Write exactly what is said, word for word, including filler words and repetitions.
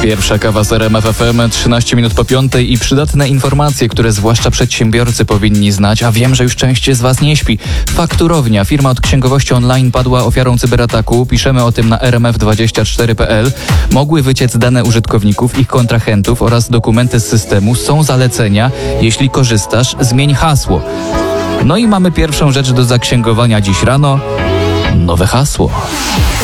Pierwsza kawa z R M F F M, trzynaście minut po piątej i przydatne informacje, które zwłaszcza przedsiębiorcy powinni znać, a wiem, że już część z Was nie śpi. Fakturownia, firma od księgowości online, padła ofiarą cyberataku. Piszemy o tym na r m f dwadzieścia cztery kropka p l. Mogły wyciec dane użytkowników, ich kontrahentów oraz dokumenty z systemu. Są zalecenia. Jeśli korzystasz, zmień hasło. No i mamy pierwszą rzecz do zaksięgowania dziś rano. Nowe hasło.